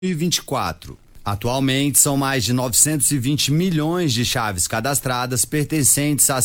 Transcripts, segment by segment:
2024. Atualmente, são mais de 920 milhões de chaves cadastradas pertencentes a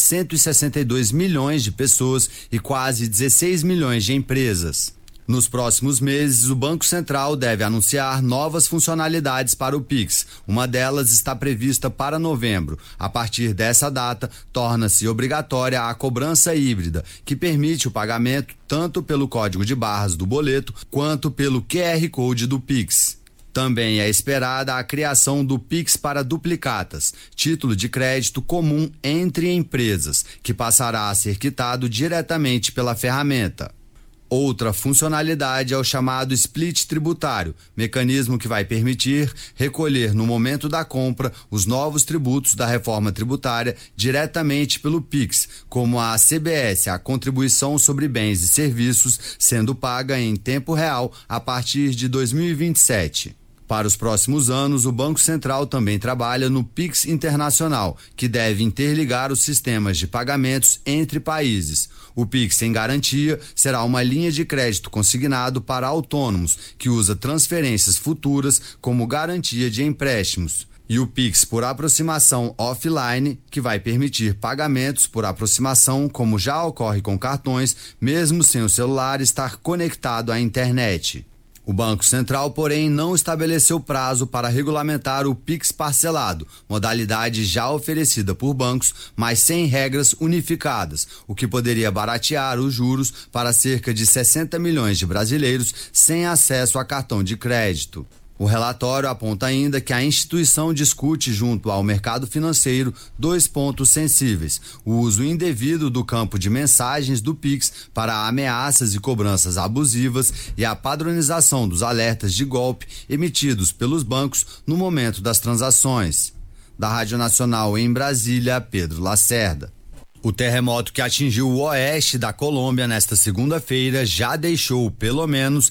162 milhões de pessoas e quase 16 milhões de empresas. Nos próximos meses, o Banco Central deve anunciar novas funcionalidades para o Pix. Uma delas está prevista para novembro. A partir dessa data, torna-se obrigatória a cobrança híbrida, que permite o pagamento tanto pelo código de barras do boleto quanto pelo QR Code do Pix. Também é esperada a criação do Pix para duplicatas, título de crédito comum entre empresas, que passará a ser quitado diretamente pela ferramenta. Outra funcionalidade é o chamado split tributário, mecanismo que vai permitir recolher no momento da compra os novos tributos da reforma tributária diretamente pelo Pix, como a CBS, a Contribuição sobre Bens e Serviços, sendo paga em tempo real a partir de 2027. Para os próximos anos, o Banco Central também trabalha no Pix Internacional, que deve interligar os sistemas de pagamentos entre países. O Pix sem garantia será uma linha de crédito consignado para autônomos, que usa transferências futuras como garantia de empréstimos. E o Pix por aproximação offline, que vai permitir pagamentos por aproximação, como já ocorre com cartões, mesmo sem o celular estar conectado à internet. O Banco Central, porém, não estabeleceu prazo para regulamentar o Pix parcelado, modalidade já oferecida por bancos, mas sem regras unificadas, o que poderia baratear os juros para cerca de 60 milhões de brasileiros sem acesso a cartão de crédito. O relatório aponta ainda que a instituição discute junto ao mercado financeiro 2 pontos sensíveis: o uso indevido do campo de mensagens do Pix para ameaças e cobranças abusivas e a padronização dos alertas de golpe emitidos pelos bancos no momento das transações. Da Rádio Nacional em Brasília, Pedro Lacerda. O terremoto que atingiu o oeste da Colômbia nesta segunda-feira já deixou pelo menos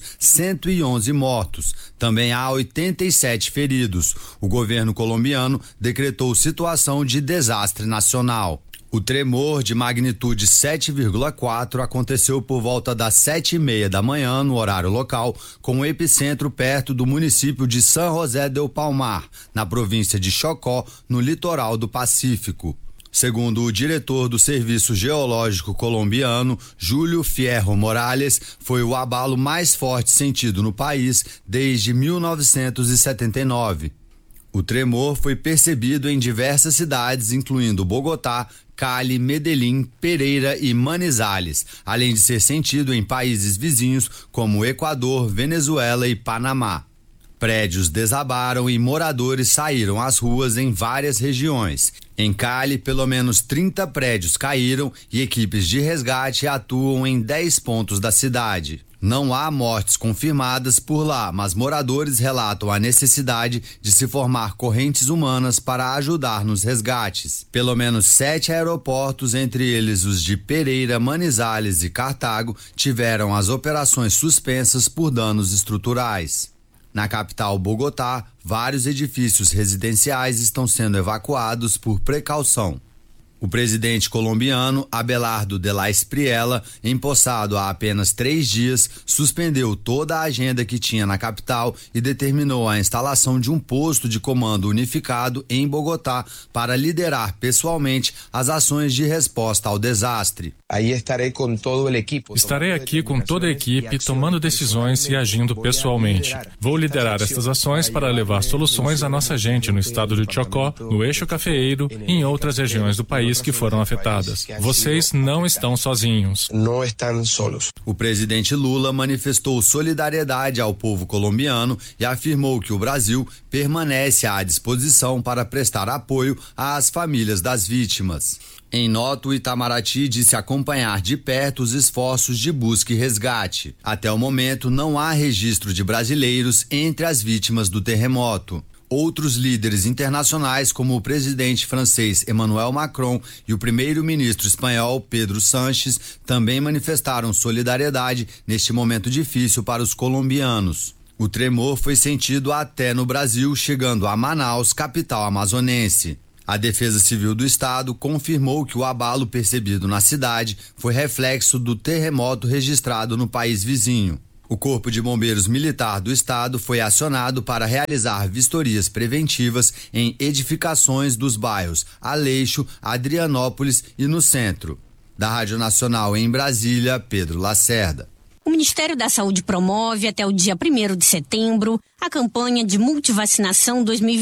111 mortos. Também há 87 feridos. O governo colombiano decretou situação de desastre nacional. O tremor de magnitude 7,4 aconteceu por volta das 7:30 da manhã no horário local, com o epicentro perto do município de San José del Palmar, na província de Chocó, no litoral do Pacífico. Segundo o diretor do Serviço Geológico colombiano, Júlio Fierro Morales, foi o abalo mais forte sentido no país desde 1979. O tremor foi percebido em diversas cidades, incluindo Bogotá, Cali, Medellín, Pereira e Manizales, além de ser sentido em países vizinhos como Equador, Venezuela e Panamá. Prédios desabaram e moradores saíram às ruas em várias regiões. Em Cali, pelo menos 30 prédios caíram e equipes de resgate atuam em 10 pontos da cidade. Não há mortes confirmadas por lá, mas moradores relatam a necessidade de se formar correntes humanas para ajudar nos resgates. Pelo menos 7 aeroportos, entre eles os de Pereira, Manizales e Cartago, tiveram as operações suspensas por danos estruturais. Na capital Bogotá, vários edifícios residenciais estão sendo evacuados por precaução. O presidente colombiano Abelardo de la Espriella, empossado há apenas 3 dias, suspendeu toda a agenda que tinha na capital e determinou a instalação de um posto de comando unificado em Bogotá para liderar pessoalmente as ações de resposta ao desastre. Estarei aqui com toda a equipe, tomando decisões e agindo pessoalmente. Vou liderar estas ações para levar soluções à nossa gente no estado de Chocó, no Eixo Cafeeiro e em outras regiões do país que foram afetadas. Vocês não estão sozinhos. O presidente Lula manifestou solidariedade ao povo colombiano e afirmou que o Brasil permanece à disposição para prestar apoio às famílias das vítimas. Em nota, o Itamaraty disse acompanhar de perto os esforços de busca e resgate. Até o momento, não há registro de brasileiros entre as vítimas do terremoto. Outros líderes internacionais, como o presidente francês Emmanuel Macron e o primeiro-ministro espanhol Pedro Sánchez, também manifestaram solidariedade neste momento difícil para os colombianos. O tremor foi sentido até no Brasil, chegando a Manaus, capital amazonense. A Defesa Civil do Estado confirmou que o abalo percebido na cidade foi reflexo do terremoto registrado no país vizinho. O Corpo de Bombeiros Militar do Estado foi acionado para realizar vistorias preventivas em edificações dos bairros Aleixo, Adrianópolis e no centro. Da Rádio Nacional em Brasília, Pedro Lacerda. O Ministério da Saúde promove até o dia 1º de setembro a campanha de multivacinação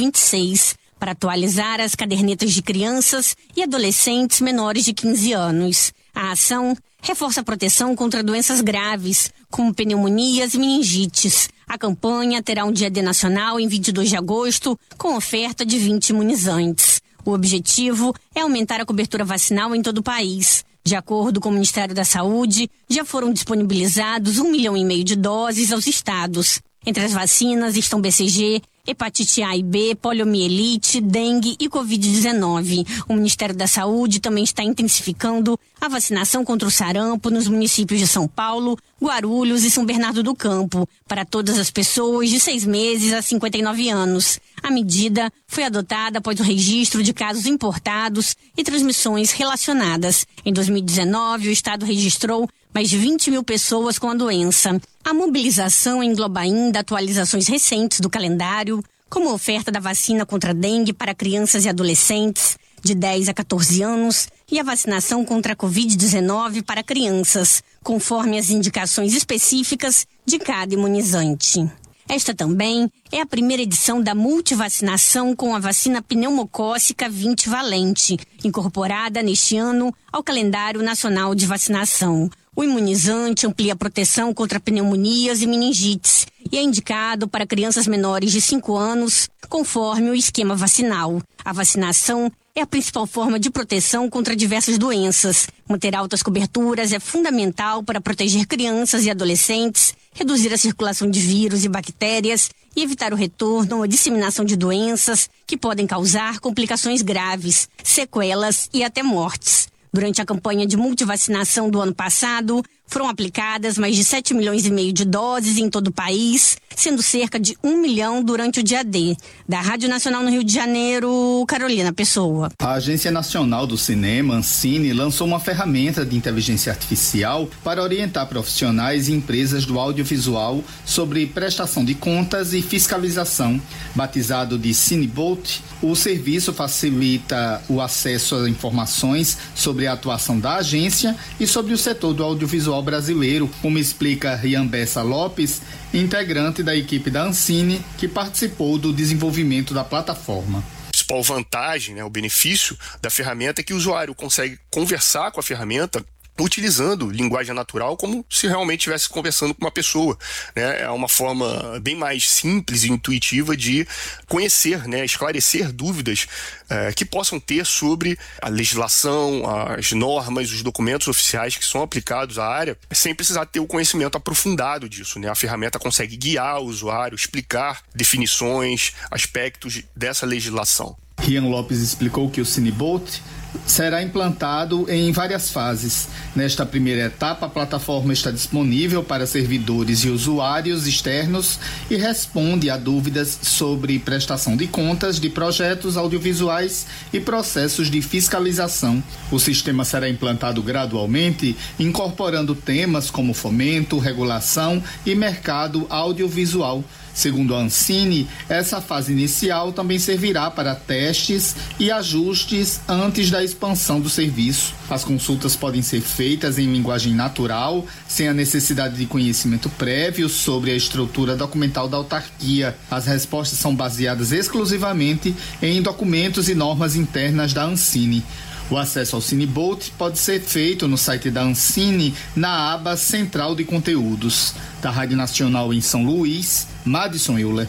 2026 para atualizar as cadernetas de crianças e adolescentes menores de 15 anos. A ação reforça a proteção contra doenças graves, como pneumonias e meningites. A campanha terá um dia D nacional em 22 de agosto, com oferta de 20 imunizantes. O objetivo é aumentar a cobertura vacinal em todo o país. De acordo com o Ministério da Saúde, já foram disponibilizados 1,5 milhão de doses aos estados. Entre as vacinas estão BCG, hepatite A e B, poliomielite, dengue e Covid-19. O Ministério da Saúde também está intensificando a vacinação contra o sarampo nos municípios de São Paulo, Guarulhos e São Bernardo do Campo, para todas as pessoas de 6 meses a 59 anos. A medida foi adotada após o registro de casos importados e transmissões relacionadas. Em 2019, o Estado registrou mais de 20 mil pessoas com a doença. A mobilização engloba ainda atualizações recentes do calendário, como a oferta da vacina contra a dengue para crianças e adolescentes de 10 a 14 anos e a vacinação contra a Covid-19 para crianças, conforme as indicações específicas de cada imunizante. Esta também é a primeira edição da multivacinação com a vacina pneumocócica 20 valente, incorporada neste ano ao calendário nacional de vacinação. O imunizante amplia a proteção contra pneumonias e meningites e é indicado para crianças menores de 5 anos, conforme o esquema vacinal. A vacinação é a principal forma de proteção contra diversas doenças. Manter altas coberturas é fundamental para proteger crianças e adolescentes, reduzir a circulação de vírus e bactérias e evitar o retorno ou a disseminação de doenças que podem causar complicações graves, sequelas e até mortes. Durante a campanha de multivacinação do ano passado, foram aplicadas mais de 7,5 milhões de doses em todo o país, sendo cerca de 1 milhão durante o dia D. Da Rádio Nacional no Rio de Janeiro, Carolina Pessoa. A Agência Nacional do Cinema, Ancine, lançou uma ferramenta de inteligência artificial para orientar profissionais e empresas do audiovisual sobre prestação de contas e fiscalização. Batizado de CineBot, o serviço facilita o acesso a informações sobre a atuação da agência e sobre o setor do audiovisual brasileiro, como explica Rian Bessa Lopes, integrante da equipe da Ancine, que participou do desenvolvimento da plataforma. A principal vantagem, o benefício da ferramenta é que o usuário consegue conversar com a ferramenta utilizando linguagem natural como se realmente estivesse conversando com uma pessoa, né? É uma forma bem mais simples e intuitiva de conhecer, esclarecer dúvidas que possam ter sobre a legislação, as normas, os documentos oficiais que são aplicados à área, sem precisar ter o conhecimento aprofundado disso, A ferramenta consegue guiar o usuário, explicar definições, aspectos dessa legislação. Rian Lopes explicou que o CineBot será implantado em várias fases. Nesta primeira etapa, a plataforma está disponível para servidores e usuários externos e responde a dúvidas sobre prestação de contas de projetos audiovisuais e processos de fiscalização. O sistema será implantado gradualmente, incorporando temas como fomento, regulação e mercado audiovisual. Segundo a Ancine, essa fase inicial também servirá para testes e ajustes antes da expansão do serviço. As consultas podem ser feitas em linguagem natural, sem a necessidade de conhecimento prévio sobre a estrutura documental da autarquia. As respostas são baseadas exclusivamente em documentos e normas internas da Ancine. O acesso ao CineBot pode ser feito no site da Ancine, na aba Central de Conteúdos. Da Rádio Nacional em São Luís, Madison Euler.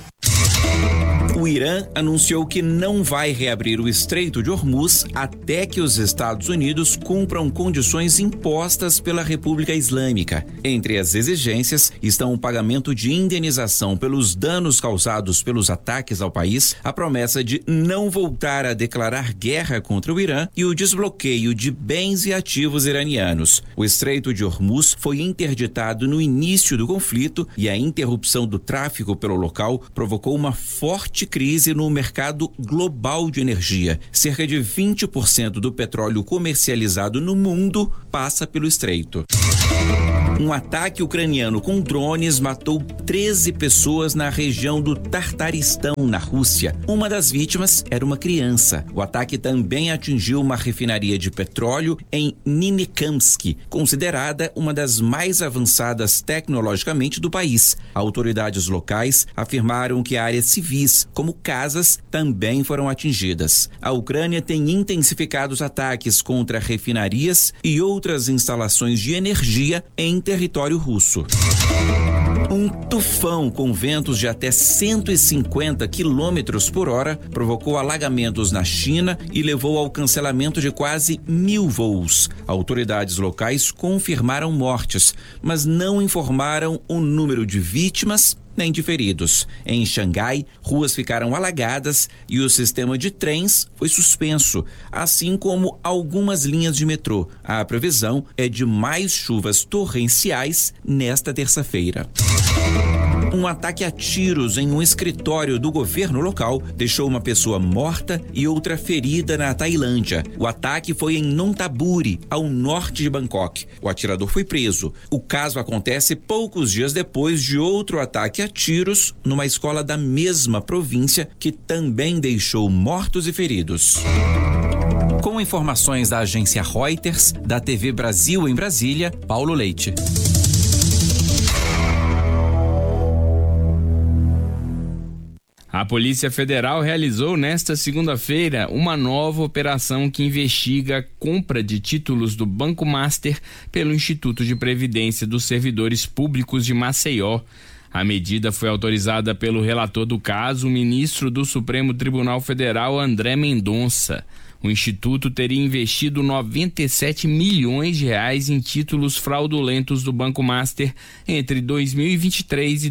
O Irã anunciou que não vai reabrir o Estreito de Hormuz até que os Estados Unidos cumpram condições impostas pela República Islâmica. Entre as exigências estão o pagamento de indenização pelos danos causados pelos ataques ao país, a promessa de não voltar a declarar guerra contra o Irã e o desbloqueio de bens e ativos iranianos. O Estreito de Hormuz foi interditado no início do conflito e a interrupção do tráfego pelo local provocou uma forte crise no mercado global de energia. Cerca de 20% do petróleo comercializado no mundo passa pelo estreito. Um ataque ucraniano com drones matou 13 pessoas na região do Tartaristão, na Rússia. Uma das vítimas era uma criança. O ataque também atingiu uma refinaria de petróleo em Ninikamsk, considerada uma das mais avançadas tecnologicamente do país. Autoridades locais afirmaram que áreas civis, como casas, também foram atingidas. A Ucrânia tem intensificado os ataques contra refinarias e outras instalações de energia em território russo. Um tufão com ventos de até 150 quilômetros por hora provocou alagamentos na China e levou ao cancelamento de quase 1.000 voos. Autoridades locais confirmaram mortes, mas não informaram o número de vítimas nem de feridos. Em Xangai, ruas ficaram alagadas e o sistema de trens foi suspenso, assim como algumas linhas de metrô. A previsão é de mais chuvas torrenciais nesta terça-feira. Um ataque a tiros em um escritório do governo local deixou uma pessoa morta e outra ferida na Tailândia. O ataque foi em Nonthaburi, ao norte de Bangkok. O atirador foi preso. O caso acontece poucos dias depois de outro ataque a tiros numa escola da mesma província, que também deixou mortos e feridos. Com informações da agência Reuters, da TV Brasil em Brasília, Paulo Leite. A Polícia Federal realizou nesta segunda-feira uma nova operação que investiga a compra de títulos do Banco Master pelo Instituto de Previdência dos Servidores Públicos de Maceió. A medida foi autorizada pelo relator do caso, o ministro do Supremo Tribunal Federal, André Mendonça. O Instituto teria investido 97 milhões de reais em títulos fraudulentos do Banco Master entre 2023 e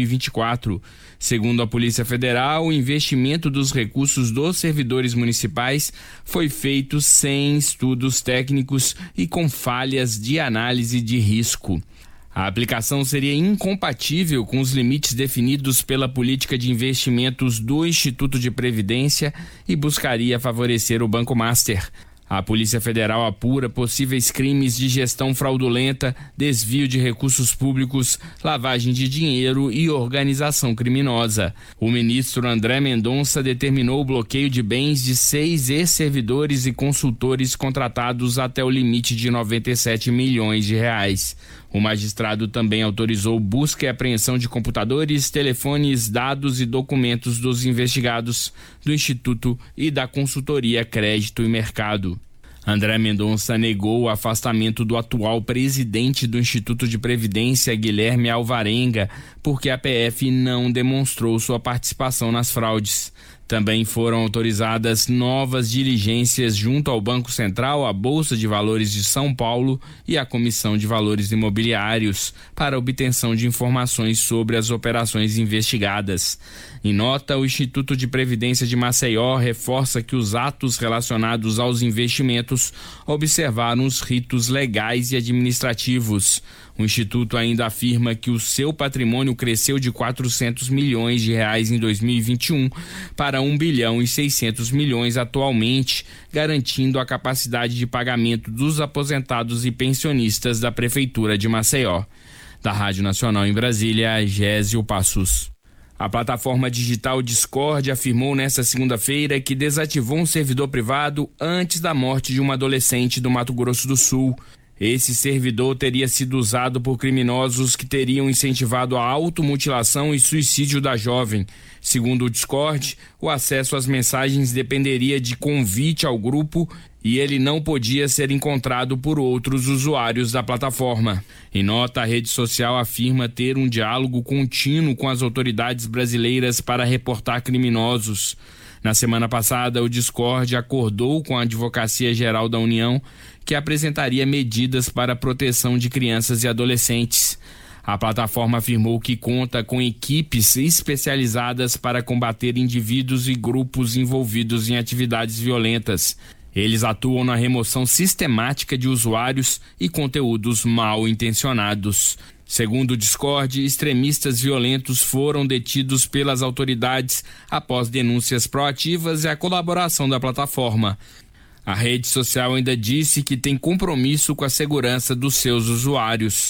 2024. Segundo a Polícia Federal, o investimento dos recursos dos servidores municipais foi feito sem estudos técnicos e com falhas de análise de risco. A aplicação seria incompatível com os limites definidos pela política de investimentos do Instituto de Previdência e buscaria favorecer o Banco Master. A Polícia Federal apura possíveis crimes de gestão fraudulenta, desvio de recursos públicos, lavagem de dinheiro e organização criminosa. O ministro André Mendonça determinou o bloqueio de bens de 6 ex-servidores e consultores contratados até o limite de 97 milhões de reais. O magistrado também autorizou busca e apreensão de computadores, telefones, dados e documentos dos investigados, do Instituto e da consultoria Crédito e Mercado. André Mendonça negou o afastamento do atual presidente do Instituto de Previdência, Guilherme Alvarenga, porque a PF não demonstrou sua participação nas fraudes. Também foram autorizadas novas diligências junto ao Banco Central, à Bolsa de Valores de São Paulo e à Comissão de Valores Imobiliários para obtenção de informações sobre as operações investigadas. Em nota, o Instituto de Previdência de Maceió reforça que os atos relacionados aos investimentos observaram os ritos legais e administrativos. O Instituto ainda afirma que o seu patrimônio cresceu de 400 milhões de reais em 2021 para 1 bilhão e 600 milhões atualmente, garantindo a capacidade de pagamento dos aposentados e pensionistas da Prefeitura de Maceió. Da Rádio Nacional em Brasília, Gésio Passos. A plataforma digital Discord afirmou nesta segunda-feira que desativou um servidor privado antes da morte de uma adolescente do Mato Grosso do Sul. Esse servidor teria sido usado por criminosos que teriam incentivado a automutilação e suicídio da jovem. Segundo o Discord, o acesso às mensagens dependeria de convite ao grupo e ele não podia ser encontrado por outros usuários da plataforma. Em nota, a rede social afirma ter um diálogo contínuo com as autoridades brasileiras para reportar criminosos. Na semana passada, o Discord acordou com a Advocacia Geral da União que apresentaria medidas para a proteção de crianças e adolescentes. A plataforma afirmou que conta com equipes especializadas para combater indivíduos e grupos envolvidos em atividades violentas. Eles atuam na remoção sistemática de usuários e conteúdos mal intencionados. Segundo o Discord, extremistas violentos foram detidos pelas autoridades após denúncias proativas e a colaboração da plataforma. A rede social ainda disse que tem compromisso com a segurança dos seus usuários.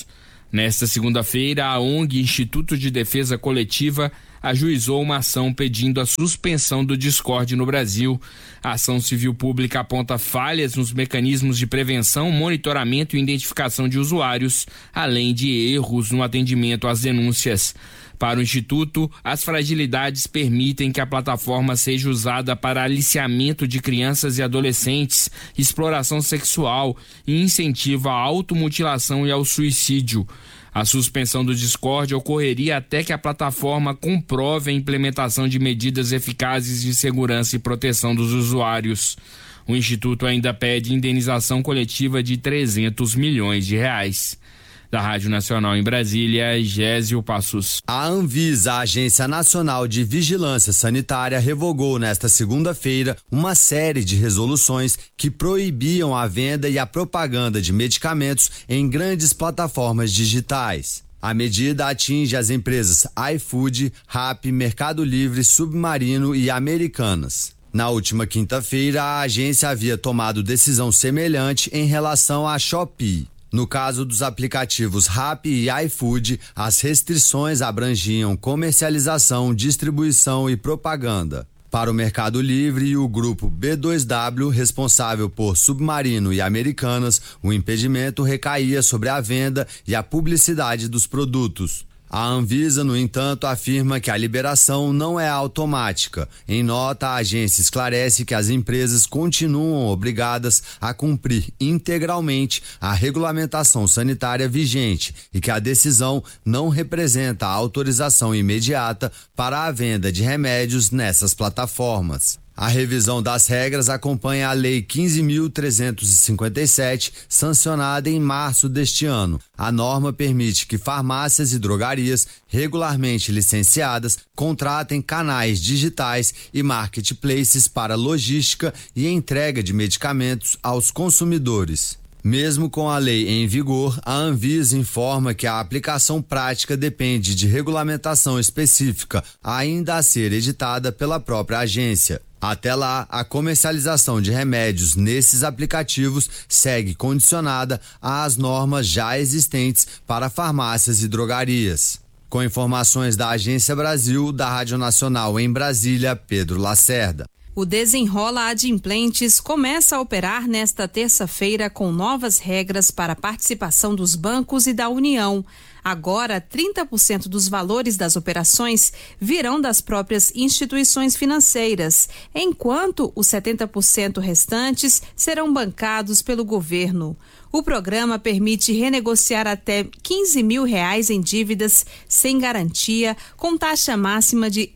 Nesta segunda-feira, a ONG Instituto de Defesa Coletiva ajuizou uma ação pedindo a suspensão do Discord no Brasil. A ação civil pública aponta falhas nos mecanismos de prevenção, monitoramento e identificação de usuários, além de erros no atendimento às denúncias. Para o Instituto, as fragilidades permitem que a plataforma seja usada para aliciamento de crianças e adolescentes, exploração sexual e incentivo à automutilação e ao suicídio. A suspensão do Discord ocorreria até que a plataforma comprove a implementação de medidas eficazes de segurança e proteção dos usuários. O Instituto ainda pede indenização coletiva de R$300 milhões. Da Rádio Nacional em Brasília, Gésio Passos. A Anvisa, a Agência Nacional de Vigilância Sanitária, revogou nesta segunda-feira uma série de resoluções que proibiam a venda e a propaganda de medicamentos em grandes plataformas digitais. A medida atinge as empresas iFood, Rappi, Mercado Livre, Submarino e Americanas. Na última quinta-feira, a agência havia tomado decisão semelhante em relação à Shopee. No caso dos aplicativos Rappi e iFood, as restrições abrangiam comercialização, distribuição e propaganda. Para o Mercado Livre e o grupo B2W, responsável por Submarino e Americanas, o impedimento recaía sobre a venda e a publicidade dos produtos. A Anvisa, no entanto, afirma que a liberação não é automática. Em nota, a agência esclarece que as empresas continuam obrigadas a cumprir integralmente a regulamentação sanitária vigente e que a decisão não representa a autorização imediata para a venda de remédios nessas plataformas. A revisão das regras acompanha a Lei 15.357, sancionada em março deste ano. A norma permite que farmácias e drogarias regularmente licenciadas contratem canais digitais e marketplaces para logística e entrega de medicamentos aos consumidores. Mesmo com a lei em vigor, a Anvisa informa que a aplicação prática depende de regulamentação específica, ainda a ser editada pela própria agência. Até lá, a comercialização de remédios nesses aplicativos segue condicionada às normas já existentes para farmácias e drogarias. Com informações da Agência Brasil, da Rádio Nacional em Brasília, Pedro Lacerda. O Desenrola Adimplentes começa a operar nesta terça-feira com novas regras para a participação dos bancos e da União. Agora, 30% dos valores das operações virão das próprias instituições financeiras, enquanto os 70% restantes serão bancados pelo governo. O programa permite renegociar até R$15 mil em dívidas sem garantia, com taxa máxima de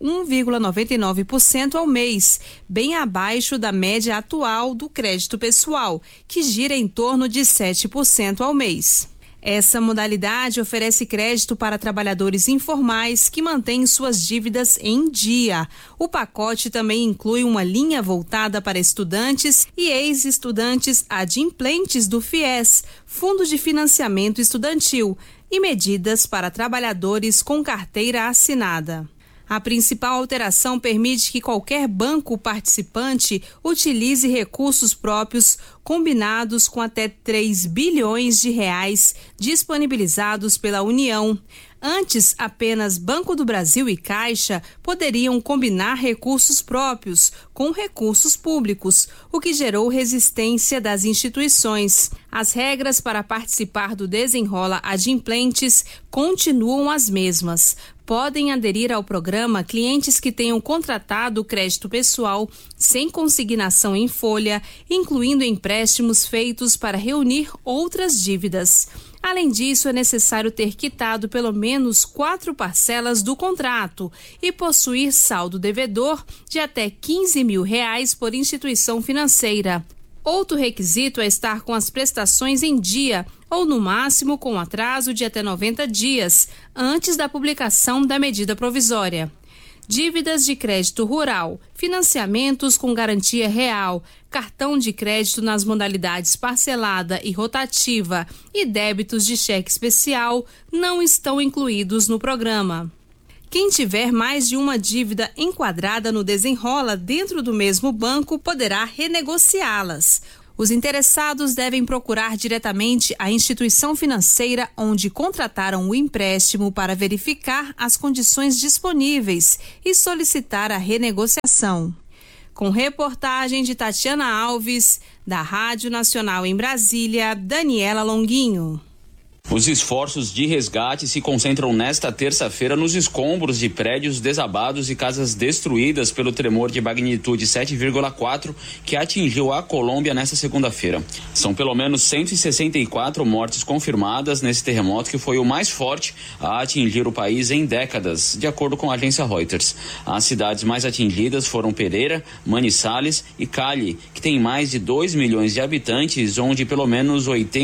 1,99% ao mês, bem abaixo da média atual do crédito pessoal, que gira em torno de 7% ao mês. Essa modalidade oferece crédito para trabalhadores informais que mantêm suas dívidas em dia. O pacote também inclui uma linha voltada para estudantes e ex-estudantes adimplentes do FIES, Fundo de Financiamento Estudantil, e medidas para trabalhadores com carteira assinada. A principal alteração permite que qualquer banco participante utilize recursos próprios combinados com até R$3 bilhões disponibilizados pela União. Antes, apenas Banco do Brasil e Caixa poderiam combinar recursos próprios com recursos públicos, o que gerou resistência das instituições. As regras para participar do Desenrola Adimplentes continuam as mesmas. Podem aderir ao programa clientes que tenham contratado crédito pessoal sem consignação em folha, incluindo empréstimos feitos para reunir outras dívidas. Além disso, é necessário ter quitado pelo menos 4 parcelas do contrato e possuir saldo devedor de até R$15 mil por instituição financeira. Outro requisito é estar com as prestações em dia ou, no máximo, com atraso de até 90 dias antes da publicação da medida provisória. Dívidas de crédito rural, financiamentos com garantia real, cartão de crédito nas modalidades parcelada e rotativa e débitos de cheque especial não estão incluídos no programa. Quem tiver mais de uma dívida enquadrada no Desenrola dentro do mesmo banco poderá renegociá-las. Os interessados devem procurar diretamente a instituição financeira onde contrataram o empréstimo para verificar as condições disponíveis e solicitar a renegociação. Com reportagem de Tatiana Alves, da Rádio Nacional em Brasília, Daniela Longuinho. Os esforços de resgate se concentram nesta terça-feira nos escombros de prédios desabados e casas destruídas pelo tremor de magnitude 7,4 que atingiu a Colômbia nesta segunda-feira. São pelo menos 164 mortes confirmadas nesse terremoto, que foi o mais forte a atingir o país em décadas, de acordo com a agência Reuters. As cidades mais atingidas foram Pereira, Manizales e Cali, que tem mais de 2 milhões de habitantes, onde pelo menos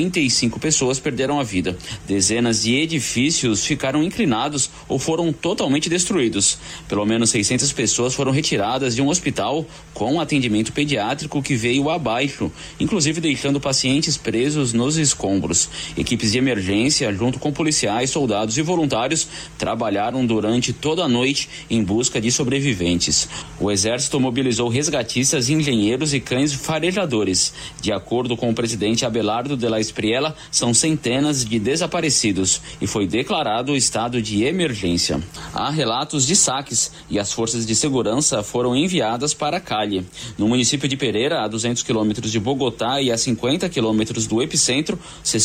85 pessoas perderam a vida. Dezenas de edifícios ficaram inclinados ou foram totalmente destruídos. Pelo menos 600 pessoas foram retiradas de um hospital com atendimento pediátrico que veio abaixo, inclusive deixando pacientes presos nos escombros. Equipes de emergência, junto com policiais, soldados e voluntários, trabalharam durante toda a noite em busca de sobreviventes. O exército mobilizou resgatistas, engenheiros e cães farejadores. De acordo com o presidente Abelardo de la Espriella, são centenas de desaparecidos e foi declarado estado de emergência. Há relatos de saques e as forças de segurança foram enviadas para Cali. No município de Pereira, a 200 quilômetros de Bogotá e a 50 quilômetros do epicentro,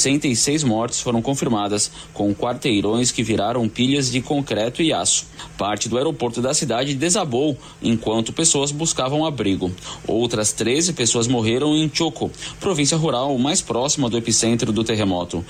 66 mortes foram confirmadas, com quarteirões que viraram pilhas de concreto e aço. Parte do aeroporto da cidade desabou enquanto pessoas buscavam abrigo. Outras 13 pessoas morreram em Choco, província rural mais próxima do epicentro do terremoto.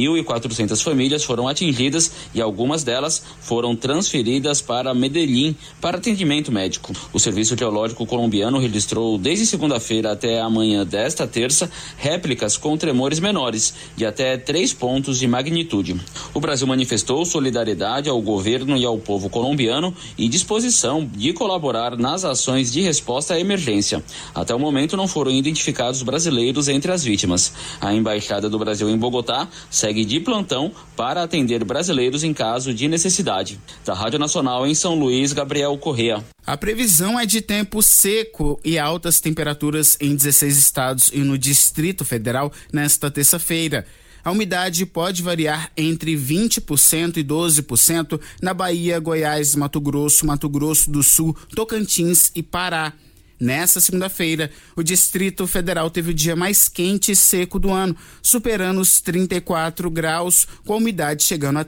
1.400 famílias foram atingidas e algumas delas foram transferidas para Medellín para atendimento médico. O Serviço Geológico Colombiano registrou desde segunda-feira até amanhã desta terça réplicas com tremores menores de até 3 pontos de magnitude. O Brasil manifestou solidariedade ao governo e ao povo colombiano e disposição de colaborar nas ações de resposta à emergência. Até o momento não foram identificados brasileiros entre as vítimas. A Embaixada do Brasil em Bogotá segue de plantão para atender brasileiros em caso de necessidade. Da Rádio Nacional em São Luís, Gabriel Correa. A previsão é de tempo seco e altas temperaturas em 16 estados e no Distrito Federal nesta terça-feira. A umidade pode variar entre 20% e 12% na Bahia, Goiás, Mato Grosso do Sul, Tocantins e Pará. Nessa segunda-feira, o Distrito Federal teve o dia mais quente e seco do ano, superando os 34 graus, com a umidade chegando a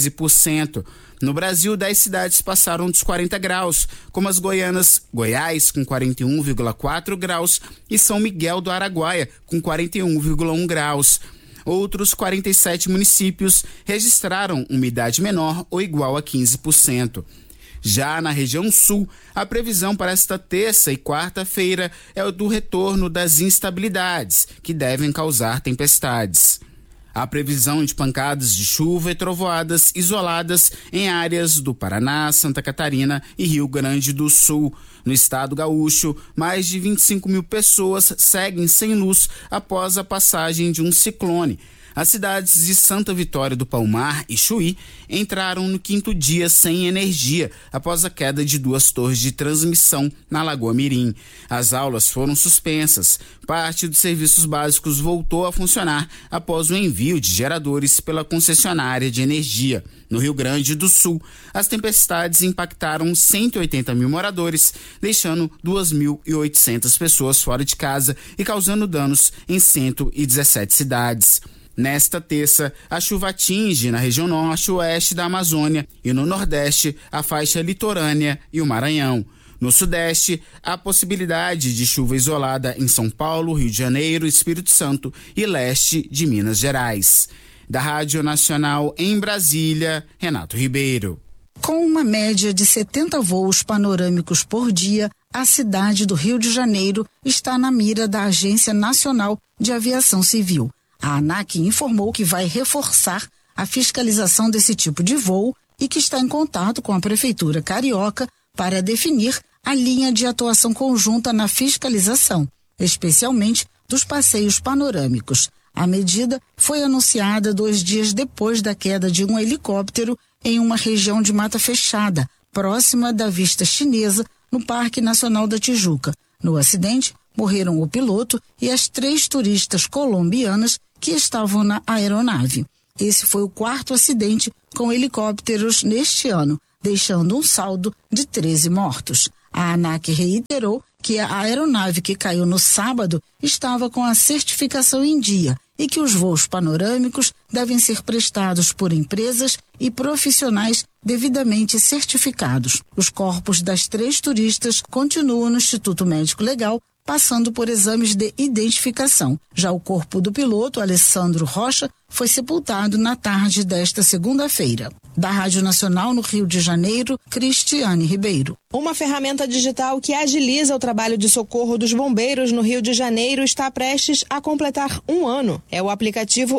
13%. No Brasil, 10 cidades passaram dos 40 graus, como as Goiás com 41,4 graus e São Miguel do Araguaia com 41,1 graus. Outros 47 municípios registraram umidade menor ou igual a 15%. Já na região sul, a previsão para esta terça e quarta-feira é o do retorno das instabilidades, que devem causar tempestades. Há previsão de pancadas de chuva e trovoadas isoladas em áreas do Paraná, Santa Catarina e Rio Grande do Sul. No estado gaúcho, mais de 25 mil pessoas seguem sem luz após a passagem de um ciclone. As cidades de Santa Vitória do Palmar e Chuí entraram no 5º dia sem energia após a queda de 2 torres de transmissão na Lagoa Mirim. As aulas foram suspensas. Parte dos serviços básicos voltou a funcionar após o envio de geradores pela concessionária de energia. No Rio Grande do Sul, as tempestades impactaram 180 mil moradores, deixando 2.800 pessoas fora de casa e causando danos em 117 cidades. Nesta terça, a chuva atinge na região norte e oeste da Amazônia e no nordeste a faixa litorânea e o Maranhão. No sudeste, há possibilidade de chuva isolada em São Paulo, Rio de Janeiro, Espírito Santo e leste de Minas Gerais. Da Rádio Nacional em Brasília, Renato Ribeiro. Com uma média de 70 voos panorâmicos por dia, a cidade do Rio de Janeiro está na mira da Agência Nacional de Aviação Civil. A ANAC informou que vai reforçar a fiscalização desse tipo de voo e que está em contato com a Prefeitura Carioca para definir a linha de atuação conjunta na fiscalização, especialmente dos passeios panorâmicos. A medida foi anunciada 2 dias depois da queda de um helicóptero em uma região de mata fechada, próxima da Vista Chinesa, no Parque Nacional da Tijuca. No acidente, Morreram o piloto e as 3 turistas colombianas que estavam na aeronave. Esse foi o 4º acidente com helicópteros neste ano, deixando um saldo de 13 mortos. A ANAC reiterou que a aeronave que caiu no sábado estava com a certificação em dia e que os voos panorâmicos devem ser prestados por empresas e profissionais devidamente certificados. Os corpos das 3 turistas continuam no Instituto Médico Legal, passando por exames de identificação. Já o corpo do piloto, Alessandro Rocha, foi sepultado na tarde desta segunda-feira. Da Rádio Nacional no Rio de Janeiro, Cristiane Ribeiro. Uma ferramenta digital que agiliza o trabalho de socorro dos bombeiros no Rio de Janeiro está prestes a completar 1 ano. É o aplicativo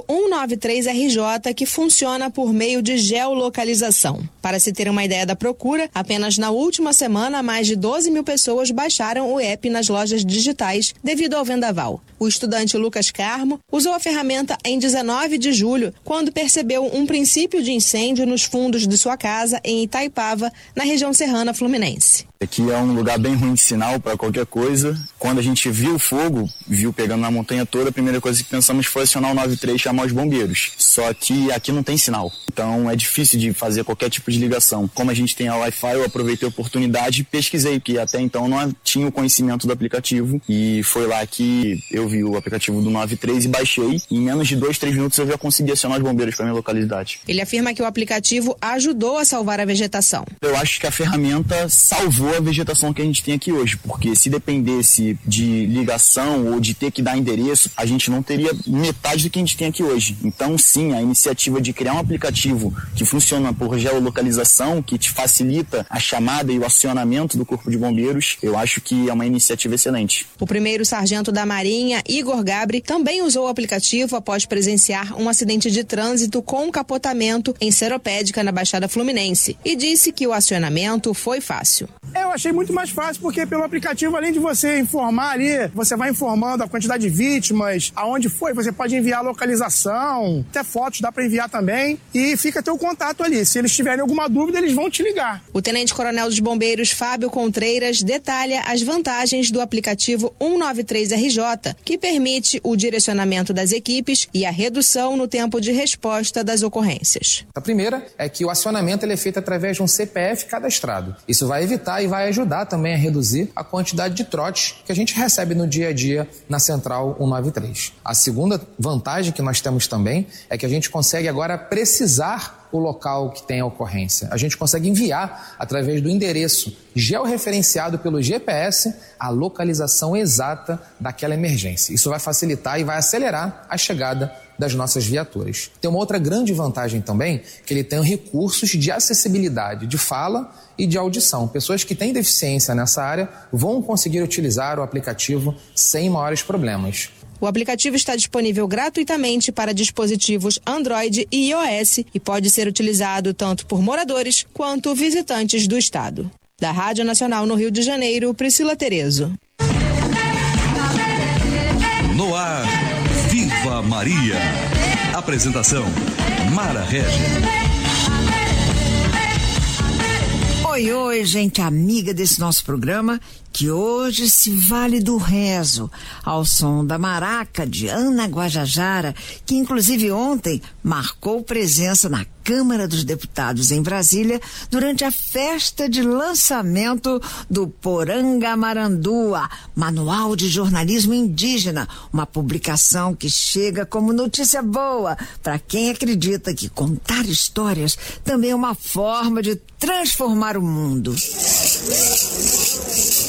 193RJ, que funciona por meio de geolocalização. Para se ter uma ideia da procura, apenas na última semana, mais de 12 mil pessoas baixaram o app nas lojas digitais devido ao vendaval. O estudante Lucas Carmo usou a ferramenta em 19 de julho, quando percebeu um princípio de incêndio nos fundos de sua casa em Itaipava, na região serrana fluminense. Aqui é um lugar bem ruim de sinal para qualquer coisa. Quando a gente viu o fogo, viu pegando na montanha toda, a primeira coisa que pensamos foi acionar o 93 e chamar os bombeiros. Só que aqui não tem sinal, então é difícil de fazer qualquer tipo de ligação. Como a gente tem a Wi-Fi, eu aproveitei a oportunidade e pesquisei, porque até então não tinha o conhecimento do aplicativo, e foi lá que eu vi o aplicativo do 93 e baixei. Em menos de 2-3 minutos eu já consegui acionar os bombeiros para minha localidade. Ele afirma que o aplicativo ajudou a salvar a vegetação. Eu acho que a ferramenta salvou a vegetação que a gente tem aqui hoje, porque se dependesse de ligação ou de ter que dar endereço, a gente não teria metade do que a gente tem aqui hoje. Então sim, a iniciativa de criar um aplicativo que funciona por geolocalização, que te facilita a chamada e o acionamento do Corpo de Bombeiros, eu acho que é uma iniciativa excelente. O primeiro sargento da Marinha, Igor Gabri, também usou o aplicativo após presenciar um acidente de trânsito com capotamento em Seropédica, na Baixada Fluminense, e disse que o acionamento foi fácil. Eu achei muito mais fácil, porque pelo aplicativo, além de você informar ali, você vai informando a quantidade de vítimas, aonde foi, você pode enviar a localização, até fotos dá para enviar também, e fica teu contato ali. Se eles tiverem alguma dúvida, eles vão te ligar. O tenente-coronel dos bombeiros, Fábio Contreiras, detalha as vantagens do aplicativo 193RJ, que permite o direcionamento das equipes e a redução no tempo de resposta das ocorrências. A primeira é que o acionamento ele é feito através de um CPF cadastrado. Isso vai evitar e vai ajudar também a reduzir a quantidade de trotes que a gente recebe no dia a dia na Central 193. A segunda vantagem que nós temos também é que a gente consegue agora precisar o local que tem a ocorrência. A gente consegue enviar, através do endereço georreferenciado pelo GPS, a localização exata daquela emergência. Isso vai facilitar e vai acelerar a chegada das nossas viaturas. Tem uma outra grande vantagem também, que ele tem recursos de acessibilidade de fala e de audição. Pessoas que têm deficiência nessa área vão conseguir utilizar o aplicativo sem maiores problemas. O aplicativo está disponível gratuitamente para dispositivos Android e iOS e pode ser utilizado tanto por moradores quanto visitantes do estado. Da Rádio Nacional no Rio de Janeiro, Priscila Terezo. No ar, Viva Maria. Apresentação, Mara Regis. Oi, oi, gente amiga desse nosso programa, que hoje se vale do rezo, ao som da maraca de Ana Guajajara, que inclusive ontem marcou presença na Câmara dos Deputados em Brasília durante a festa de lançamento do Porangamarandua, Manual de Jornalismo Indígena, uma publicação que chega como notícia boa para quem acredita que contar histórias também é uma forma de transformar o mundo.